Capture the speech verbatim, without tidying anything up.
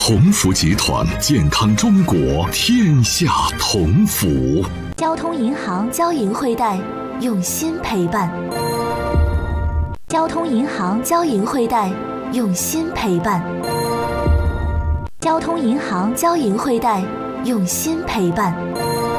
鸿福集团，健康中国，天下同福。 交通银行交银汇贷，用心陪伴。交通银行交银汇贷，用心陪伴。交通银行交银汇贷，用心陪伴。